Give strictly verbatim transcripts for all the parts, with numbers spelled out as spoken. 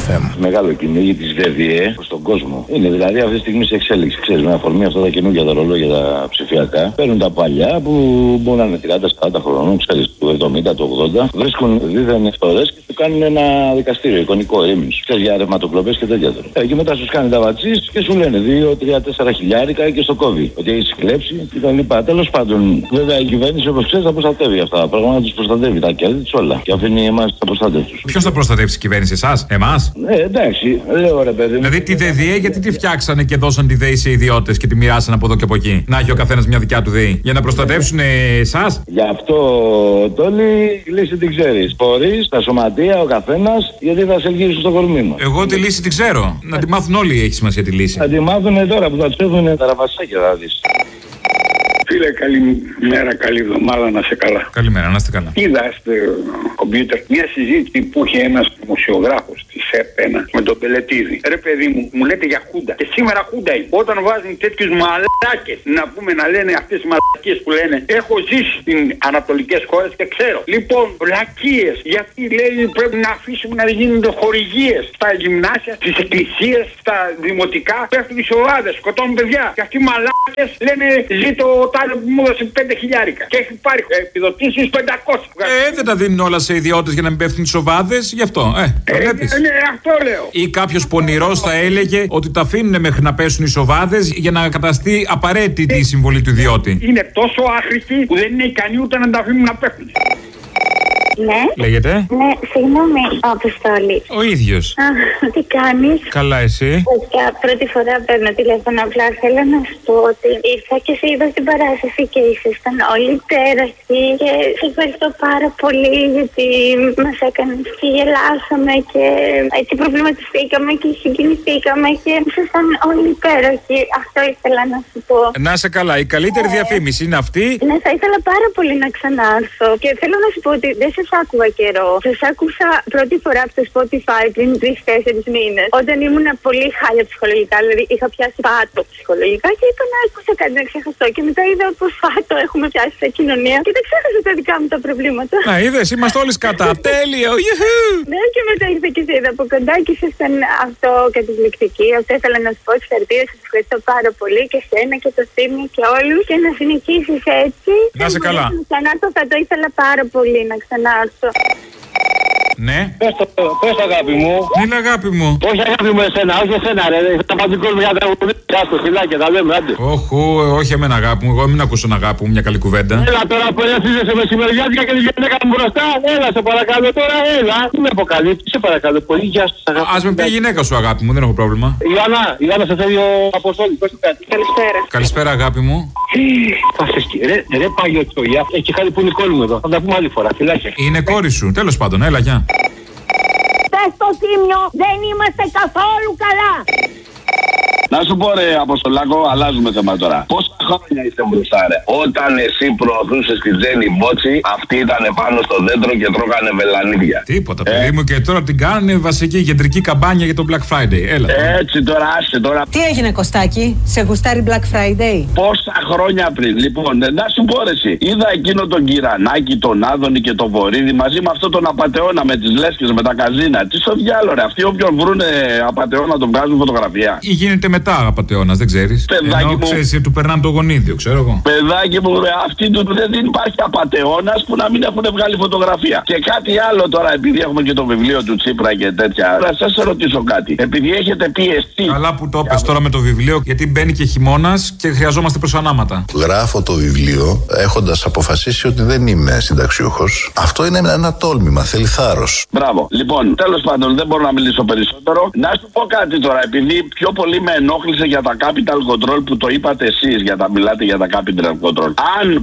εφ εμ. Μεγάλο κυνήγι της ΒΔΕ στον κόσμο. Είναι δηλαδή αυτή τη στιγμή σε εξέλιξη. Ξέρεις, με αφορμή αυτά τα καινούργια τα ρολόγια τα ψηφιακά. Παίρνουν τα παλιά που μπορεί να είναι τριάντα σαράντα χρονών, ξέρεις, του εβδομήντα, του ογδόντα. Βρίσκουν δίδανε φορές και του κάνουν ένα δικαστήριο εικονικό έμμηνος. Ξέρεις, για ρευματοκλοπές και τέτοια τώρα. Ε, και μετά σου κάνει τα βατσίς και σου λένε δύο, τρία, τέσσερα χιλιάρικα και στο κόβει. Ότι έχει κλέψει και τα λοιπά. Τέλος πάντων, βέβαια η κυβέρνηση όπως ξέρεις θα προστατεύει αυτά τα πράγματα, τους προστατεύει τα κέρδη της όλα. Και αφήνει εμάς απροστάτευτους. Ποιος θα προστατεύσει η κυβέρνηση, εσάς, εμάς? Ναι, εντάξει, λέω ρε παιδί μου. Δηλαδή τη ΔΕΔΙΕ, γιατί τη φτιάξανε και δώσαν τη ΔΕΗ σε ιδιώτες και τη μοιράσαν από εδώ και από εκεί? Να έχει ο καθένας μια δικιά του ΔΕΗ. Για να προστατεύσουν εσάς. Γι' αυτό Τόλι η λύση την ξέρεις. Μπορείς, τα σωματεία, ο καθένας, γιατί θα σε ελκύσουν στο κορμί μας. Εγώ τη λύση την ξέρω. Να τη μάθουν όλοι, έχει σημασία τη λύση. Θα τη μάθουν τώρα που θα τσέφουν τα ραφασάκια, θα δεις. Φίλε, καλημέρα, καλή εβδομάδα, να σε καλά. Καλημέρα, να είστε καλά. Είδα στο κομπιούτερ μια συζήτηση που είχε ένας δημοσιογράφος της ΕΠΕΝΑ με τον Πελετίδη. Ρε παιδί μου, μου λέτε για χούντα. Και σήμερα χούντα είναι. Όταν βάζουν τέτοιους μαλάκες να πούμε να λένε αυτές τις μαλακίες που λένε, έχω ζήσει στις ανατολικές χώρες και ξέρω. Λοιπόν, βλακίες. Γιατί λέει πρέπει να αφήσουμε να γίνονται χορηγίες στα γυμνάσια, στις εκκλησίες, στα δημοτικά. Πέφτουν οι σοβάδες, σκοτώνουν παιδιά. Και αυτοί οι μαλάκες λένε ζήτω τάδε που μου έδωσε πέντε χιλιάρικα. Και έχει πάρει επιδοτήσεις πεντακόσια. Ε, δεν τα δίνουν όλα σε ιδιώτες για να μην πέφτουν οι σοβάδες, γι' αυτό. Ε, το βλέπεις. Ε, ναι, αυτό λέω. Ή κάποιος πονηρός θα έλεγε ότι τα αφήνουν μέχρι να πέσουν οι σοβάδες για να καταστεί απαραίτητη η συμβολή του ιδιώτη. Είναι τόσο άχρηστοι που δεν είναι ικανοί ούτε να τα αφήνουν να πέφτουν. Ναι. Λέγεται. Ναι, συγγνώμη, Αποστόλη. Ο ίδιος. Α, τι κάνεις? Καλά, εσύ? Βασικά, πρώτη φορά παίρνω τηλέφωνο. Απλά θέλω να σου πω ότι ήρθα και σε είδα στην παράσταση και ήσασταν όλοι υπέροχοι. Και σε ευχαριστώ πάρα πολύ γιατί μας έκανες και γελάσαμε και έτσι προβληματιστήκαμε και συγκινηθήκαμε και ήσασταν όλοι υπέροχοι. Αυτό ήθελα να σου πω. Να είσαι καλά. Η καλύτερη ε... διαφήμιση είναι αυτή. Ναι, θα ήθελα πάρα πολύ να ξανάρθω. Και θέλω να σου πω ότι δεν σας άκουγα καιρό. Σας άκουσα πρώτη φορά από το Spotify πριν τρεις-τέσσερις μήνες. Όταν ήμουν πολύ χάλια ψυχολογικά, δηλαδή είχα πιάσει πάτο ψυχολογικά και είπα να άκουσα κάτι να ξεχαστώ. Και μετά είδα πως πάτο έχουμε πιάσει στα κοινωνία και δεν ξέχασα τα δικά μου τα προβλήματα. Να είδες, είμαστε όλοι κατά. Τέλειο! Ναι, και μετά ήρθα και σε είδα από κοντά και ήσασταν αυτό καταπληκτικοί. Αυτό ήθελα να σου πω. Συγχαρητήρια, σας ευχαριστώ πάρα πολύ και σένα και το Θήμιο και όλους. Και να συνεχίσεις έτσι. Να είσαι καλά. Ξανάρθω, θα το ήθελα πάρα πολύ να ξανάρθω. Ναι. Πες το, πες το αγάπη μου. Είναι αγάπη μου. Όχι αγάπη μου εσένα, όχι εσένα ρε. Θα πάω την κόρη για τα γουρνιά στο φυλάκια, τα λέμε, άντε. Όχι, όχι εμένα αγάπη μου. Εγώ μην ακούσω να αγάπη μου μια καλή κουβέντα. Έλα τώρα που έφυγε μεσημεριάτικα και τη γυναίκα μου μπροστά. Έλα σε παρακαλώ τώρα, έλα. Μην με αποκαλύπτει, σε παρακαλώ πολύ. Γεια σα αγάπη. Ας με πει η γυναίκα σου αγάπη μου, δεν έχω πρόβλημα. Ιωάννα, Ιωάννα σε θέλει ο Αποστόλη, πες του κάτι. Καλησπέρα. Καλησπέρα αγάπη μου. Θα σε σκι... Ρε, ρε πάγιο τσόγια, έχει χάρη που είναι η κόρη μου εδώ. Θα τα πούμε άλλη φορά, φιλάκια. Είναι κόρη σου, τέλος πάντων, έλα γεια. Πες το Θήμιο, δεν είμαστε καθόλου καλά. Να σου πω ρε Αποστολάκο, αλλάζουμε θέμα τώρα. Πόσα χρόνια είστε μπροστά ρε? Όταν εσύ προωθούσες τη Τζέννη Μπότσι, αυτοί ήταν πάνω στο δέντρο και τρώγανε βελανίδια. Τίποτα, παιδί ε. μου, και τώρα την κάνουν βασική κεντρική καμπάνια για το Black Friday. Έλα. Έτσι τώρα, άσε τώρα. Τι έγινε Κωστάκη, σε γουστάρει Black Friday? Πόσα χρόνια πριν, λοιπόν, να σου πω ρε εσύ. Είδα εκείνο τον Κυρανάκη, τον Άδωνη και τον Βορύδη μαζί με αυτό τον απατεώνα με τις λέσκες, με τα καζίνα. Τι στο διάλογο ρε, αυτοί όποιον βρούνε απατεώνα τον βγάζουν φωτογραφία. Ή γίνεται μετά απατεώνας, δεν ξέρεις. Παιδάκι ενώ μου, ξέρεις, του περνάνε το γονίδιο, ξέρω εγώ. Παιδάκι μου, ρε, αυτοί του δεν υπάρχει απατεώνας που να μην έχουν βγάλει φωτογραφία. Και κάτι άλλο τώρα, επειδή έχουμε και το βιβλίο του Τσίπρα και τέτοια. Να σας ρωτήσω κάτι. Επειδή έχετε πιεστεί. Καλά που το πες τώρα με το βιβλίο, γιατί μπαίνει και χειμώνας και χρειαζόμαστε προσανάματα. Γράφω το βιβλίο έχοντας αποφασίσει ότι δεν είμαι συνταξιούχος. Αυτό είναι ένα τόλμημα, θέλει θάρρος. Μπράβο. Λοιπόν, τέλος πάντων, δεν μπορώ να μιλήσω περισσότερο. Να σου πω κάτι τώρα, επειδή πιο πολύ με ενόχλησε για τα capital control που το είπατε εσείς, για τα μιλάτε για τα capital control. Αν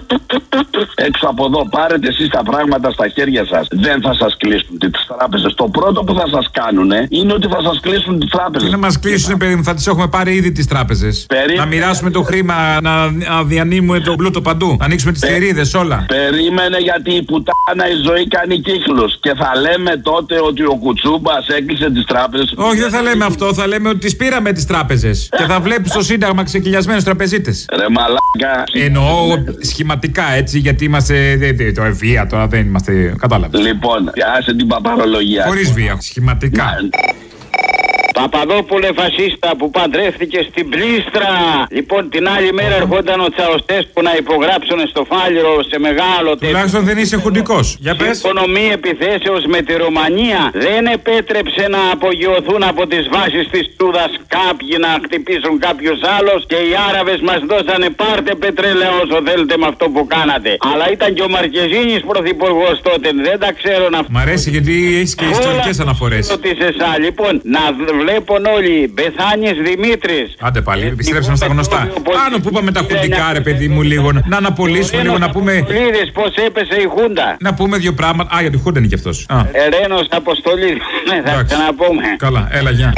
έξω από εδώ πάρετε εσείς τα πράγματα στα χέρια σας, δεν θα σας κλείσουν τις τράπεζες. Το πρώτο που θα σας κάνουν είναι ότι θα σας κλείσουν τις τράπεζες. Τι να μας κλείσουν, παιδί μου, θα τις έχουμε πάρει ήδη τις τράπεζες. Περί... Να μοιράσουμε το χρήμα, να, να διανύμουμε το πλούτο παντού. Να ανοίξουμε τις Πε... θηρίδες, όλα. Περίμενε, γιατί η πουτάνα η ζωή κάνει κύκλους. Και θα λέμε τότε ότι ο Κουτσούμπας έκλεισε τις τράπεζες. Όχι, δεν θα λέμε αυτό. Θα λέμε ότι τις πήραμε τις τράπεζες. τράπεζες. Και θα βλέπεις το Σύνταγμα ξεκυλιασμένους τραπεζίτες. Ρε μαλάκα. Εννοώ σχηματικά έτσι, γιατί είμαστε. Δε, δε, το βία τώρα δεν είμαστε. Κατάλαβες. Λοιπόν, άσε την παπαρολογία. Χωρίς βία, σχηματικά. Να... Παπαδόπουλε φασίστα που παντρεύτηκε στην Πλήστρα. Λοιπόν, την άλλη μέρα ερχόταν ο Τσαουστέσκου να υπογράψουν στο Φάληρο σε μεγάλο τέτοιο. Τουλάχιστον δεν είσαι χουντικός. Για πες. Σύμφωνο μη επιθέσεως με τη Ρουμανία δεν επέτρεψε να απογειωθούν από τις βάσεις της Τούδας κάποιοι να χτυπήσουν κάποιους άλλους και οι Άραβες μας δώσανε πάρτε πετρέλαιο όσο θέλετε με αυτό που κάνατε. Αλλά ήταν και ο Μαρκεζίνης πρωθυπουργός τότε. Δεν τα ξέρω να. Μ' αρέσει γιατί έχεις και ιστορικές αναφορές. Λοιπόν, να βλέπουν όλοι. Μπεθάνιες Δημήτρης. Άντε πάλι, επιστρέψαμε στα γνωστά. Πάνω που είπαμε τα χουντικά, ρε παιδί μου, λίγο. Να αναπολύσουμε λίγο, να πούμε. Πώς έπεσε η Χούντα. Να πούμε δύο πράγματα. Α, για τη Χούντα είναι και αυτός. Ερένος Αποστολή. Ναι, θα ξαναπούμε. Καλά, έλα, γεια.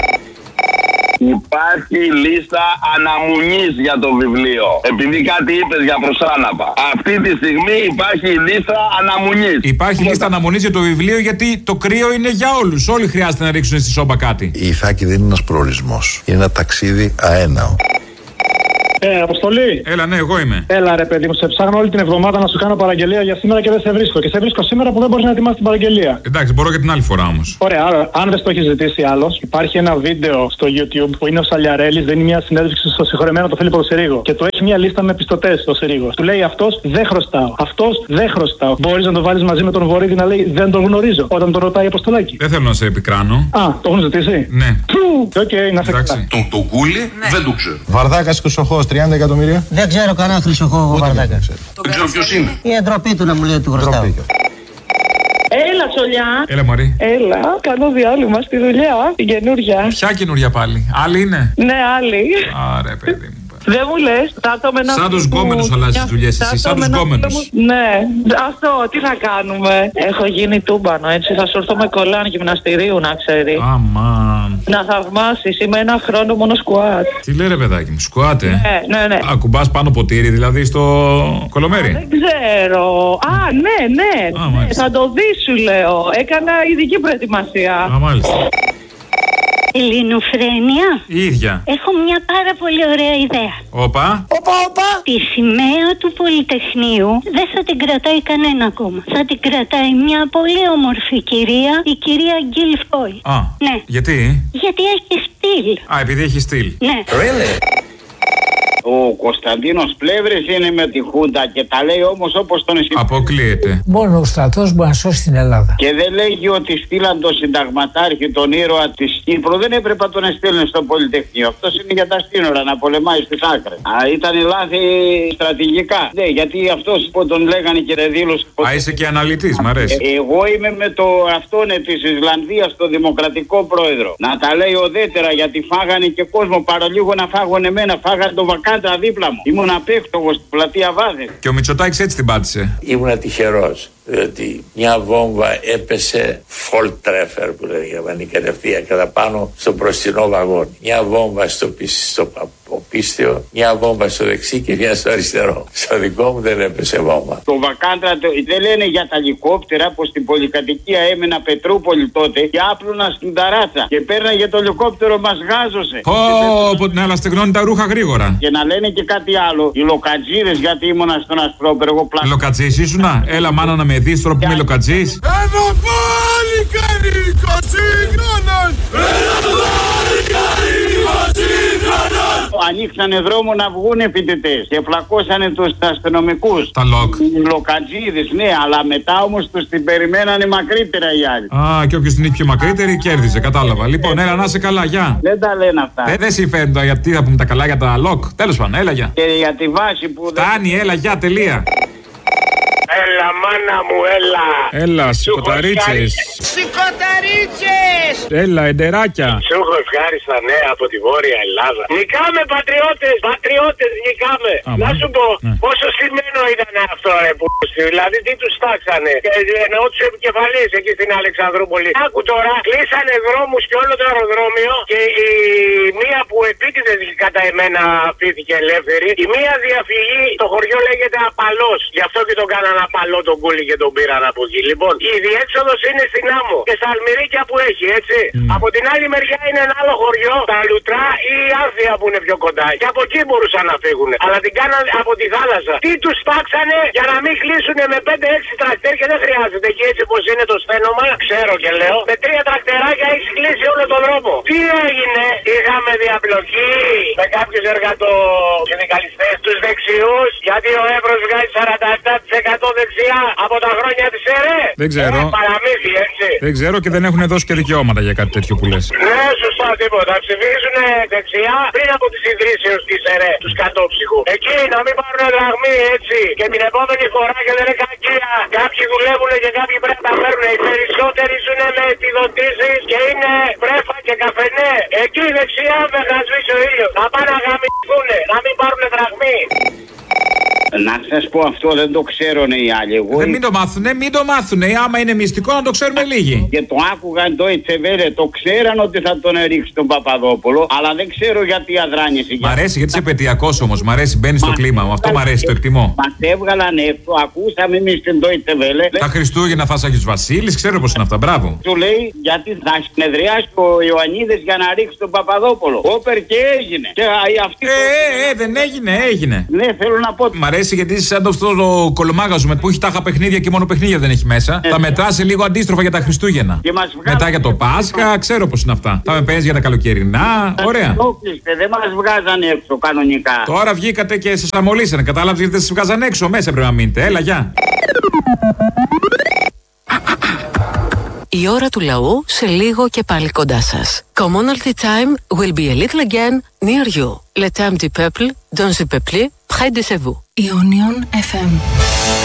Υπάρχει λίστα αναμονής για το βιβλίο. Επειδή κάτι είπες για προσάναπα. Αυτή τη στιγμή υπάρχει λίστα αναμονής. Υπάρχει λίστα αναμονής για το βιβλίο γιατί το κρύο είναι για όλους. Όλοι χρειάζεται να ρίξουν στη σόμπα κάτι. Η Ιθάκη δεν είναι ένας προορισμός. Είναι ένα ταξίδι αέναο. Ε, Αποστολή. Έλα, ναι, εγώ είμαι. Έλα, ρε παιδί μου, σε ψάχνω όλη την εβδομάδα να σου κάνω παραγγελία για σήμερα και δεν σε βρίσκω. Και σε βρίσκω σήμερα που δεν μπορείς να ετοιμάσεις την παραγγελία. Εντάξει, μπορώ και την άλλη φορά όμως. Ωραία, άρα, αν δεν το έχει ζητήσει άλλος, υπάρχει ένα βίντεο στο YouTube που είναι ο Σαλιαρέλης, δίνει μια συνέντευξη στο συγχωρεμένο το Φίλιππο Συρίγο. Και του έχει μια λίστα με πιστωτές στο Συρίγο. Του λέει αυτός δεν χρωστάω. Αυτός δεν χρωστάω. Μπορείς να το βάλεις μαζί με τον Βορύδη να λέει δεν τον γνωρίζω όταν τον ρωτάει Αποστολάκη. Δεν θέλω να σε επικράνω. Α, το έχουν ζητήσει. Ναι. Οκ, okay, να σε καλά. Τον το Γκούλι δεν το ξέρω. Βαρδάκας Χρυσοχώος, τριάντα εκατομμύρια. Δεν ξέρω κανένα Χρυσοχώο Βαρδάκα. Δεν ξέρω ποιος είναι. Η εντροπή του να μου λέει ότι χρωστάω. Έλα, Τσολιά. Έλα, Μωρή. Έλα, κάνω διάλειμμα στη δουλειά, την καινούρια. Ποια καινούρια πάλι, άλλη είναι. Ναι, άλλη. Άρα, παιδί μου. Δεν μου λες, θα το με να. Σαν τους γκόμενους αλλάζεις τις δουλειές εσύ, σαν τους γκόμενους. Ναι, αυτό, τι να κάνουμε. Έχω γίνει τούμπανο, έτσι, θα σου έρθω με κολλάν γυμναστηρίου, να ξέρει. Αμάν. Να θαυμάσεις, είμαι ένα χρόνο μόνο σκουάτ. Τι λέει ρε παιδάκι μου, σκουάτ, ε. Ναι, ναι, ναι. Ακουμπάς πάνω ποτήρι, δηλαδή στο κολομέρι. Δεν ξέρω. Α, ναι, ναι. Α, ναι. Θα το δεις, σου λέω. Έκανα ειδική προετοιμασία. Α, μάλιστα. Ελληνοφρένεια. Η ίδια. Έχω μια πάρα πολύ ωραία ιδέα. Όπα. Όπα, όπα. Τη σημαία του Πολυτεχνείου δεν θα την κρατάει κανένα ακόμα. Θα την κρατάει μια πολύ όμορφη κυρία, η κυρία Γκίλ Φόι. Α, ναι. Γιατί? Γιατί έχει στυλ. Α, επειδή έχει στυλ. Ναι. Really? Ο Κωνσταντίνος Πλεύρης είναι με τη Χούντα και τα λέει όμως όπως τον εσύ. Αποκλείεται. Μόνο ο στρατός μπορεί να σώσει την Ελλάδα. Και δεν λέγει ότι στείλαν τον συνταγματάρχη, τον ήρωα της Κύπρου. Δεν έπρεπε να τον στείλουν στο Πολυτεχνείο. Αυτός είναι για τα σύνορα να πολεμάει στις άκρες. Α, ήταν λάθη στρατηγικά. Ναι, γιατί αυτός που τον λέγανε και δεν δήλωσε. Α, είσαι και αναλυτής, μ' αρέσει. Ε, εγώ είμαι με το αυτόν της Ισλανδίας, το δημοκρατικό πρόεδρο. Να τα λέει ουδέτερα γιατί φάγανε και κόσμο. Παραλίγο να φάγουν εμένα, φάγανε τον Βακάντα δίπλα μου. Ήμουν απέκτογος στην πλατεία Βάδες. Και ο Μητσοτάκης έτσι την πάτησε. Ήμουν τυχερός, διότι μια βόμβα έπεσε Volltreffer που λέει γερμανική κατευθείαν κατά πάνω στο μπροστινό βαγόνι. Μια βόμβα στο, στο πίστιο, μια βόμβα στο δεξί και μια στο αριστερό. Στο δικό μου δεν έπεσε βόμβα. Το Βακάντρα δεν λένε για τα ελικόπτερα που στην πολυκατοικία έμενα Πετρούπολη τότε και άπλωνα στην ταράτσα και πέρναγε το ελικόπτερο μας γάζωσε. Πω, πω, ναι, αλλά στεγνώνει τα ρούχα γρήγορα. Και να λένε και κάτι άλλο. Οι λοκατζίδες, γιατί ήμουνα στον Ασπρόπεργο πλάι. Λοκατζής ήσουνα, έλα μάνα να με δεις τώρα που είμαι λοκατζής. Ένα πάλι κάνει κοσίγνωνος. Ένα πάλι κάνει κοσίγνωνος. Ανοίξανε δρόμο να βγουν φοιτητές και φλακώσανε τους αστυνομικούς. Τα λοκ. Οι λοκατζίδες, ναι, αλλά μετά όμως τους την περιμένανε μακρύτερα οι άλλοι. Α, και όποιος την είχε πιο μακρύτερη κέρδιζε, κατάλαβα. Λοιπόν, έλα να είσαι καλά, γεια. Δεν τα λένε αυτά. Δεν δε συμφέρουν τώρα γιατί θα πούμε τα καλά για τα λοκ. Τέλος πάντων, έλα γεια. Και για τη βάση που δεν. Φτάνει, έλα γεια, τελεία. Έλα μάνα μου, έλα. Έλα, σηκωταρίτσες. Σηκωταρίτσες. Έλα, εντεράκια. Σου έχω ευχάριστα νέα από τη Βόρεια Ελλάδα. Νικάμε πατριώτες, πατριώτες νικάμε. Άμα. Να σου πω, ναι. πόσο στημένο ήταν αυτό ρε που δηλαδή τι τους τάξανε. Εννοώ τους επικεφαλείς εκεί στην Αλεξανδρούπολη. Άκου τώρα, κλείσανε δρόμους και όλο το αεροδρόμιο και η μία που επίτηδες κατά εμένα αφήθηκε ελεύθερη. Η μία διαφυγή, το χωριό λέγεται Απαλός. Γι' αυτό και τον κάνανε απαλό τον κούλι και τον πήραν από εκεί. Λοιπόν, η διέξοδος είναι στην Άμμο και στα Αλμυρίκια που έχει, έτσι. Mm. Από την άλλη μεριά είναι ένα άλλο χωριό, τα Λουτρά ή η Άνθια που είναι πιο κοντά. Και από εκεί μπορούσαν να φύγουν. Αλλά την κάνανε από τη θάλασσα. Τι τους τάξανε για να μην κλείσουν με πέντε έξι τρακτέρ και δεν χρειάζεται. Και έτσι πως είναι το σφαίνομα, ξέρω και λέω, με τρία τρακτεράκια έχει κλείσει όλο τον δρόμο. Τι έγινε, είχαμε διαπλοκή με κάποιους εργατοσυνδικαλιστές τους δεξιούς, γιατί ο Εύρος βγάζει σαράντα επτά τοις εκατό δεξιά από τα χρόνια της ΕΡΕ. Δεν ξέρω. Ε, παραμύθι, έτσι. Δεν ξέρω και δεν έχουν δώσει και δικαιώματα για κάτι τέτοιο που λες. Ναι, σωστά, τίποτα. Ψηφίζουν δεξιά πριν από τις ιδρύσεις της ΕΡΕ, τους κατόψυχου. Εκεί να μην πάρουν δραγμή, έτσι. Και την επόμενη φορά και δεν είναι κακία. Κάποιοι δουλεύουν και κάποιοι πρέπει να τα παίρνουν. Οι περισσότεροι ζουν με επιδοτήσεις και είναι πρέφα και καφενέ. Εκεί δεξιά με να σβήσει ο ήλιος. Να πάνε να γαμηθούν, να μην πάρουν δραγμή. Να σας πω, αυτό δεν το ξέρουν οι άλλοι. Εγώ... Δεν μην το μάθουνε, μην το μάθουνε. Άμα είναι μυστικό να το ξέρουμε λίγοι. Και το άκουγαν το Ιτσεβέλε, το ξέραν ότι θα τον ρίξει τον Παπαδόπουλο, αλλά δεν ξέρω γιατί αδράνησε. Μ' αρέσει γιατί είσαι επαιτειακός όμως. Μ' αρέσει, μπαίνει στο κλίμα μου. Αυτό μ' αρέσει, το εκτιμώ. Μας έβγαλαν έξω, ακούσαμε εμείς την Deutsche Welle. Τα Χριστούγεννα θα Άγιος Βασίλης, ξέρω πως είναι αυτά. Μπράβο. Του λέει γιατί θα συνεδριάσει ο Ιωαννίδης για να ρίξει τον Παπαδόπουλο. Όπερ και έγινε. Και αυτή ε, ε, ε, δεν έγινε, έγινε. Ναι, θέλω να πω. Μ' αρέσει γιατί είσαι σαν το αυτό το κολομάγαζο που έχει τάχα παιχνίδια και μόνο παιχνίδια δεν έχει μέσα. Ε, θα μετράσει λίγο αντίστροφα για τα Χριστούγεννα. Μετά για το Πάσχα, ξέρω πως είναι αυτά. Θα με παίζει για τα καλοκαιρινά. Ωραία. Δεν μας βγάζαν έξω κανονικά. Τώρα βγήκατε και σας αμολύσανε. Κατάλαβε γιατί δεν σας βγάζαν έξω. Μέσα πρέπει να μείνετε. Έλα, γεια. Η ώρα του λαού σε λίγο και πάλι κοντά σας. Commonalty time will be a little again near you. Le temps du peuple, dans le peuple, près de vous. Ionion εφ εμ.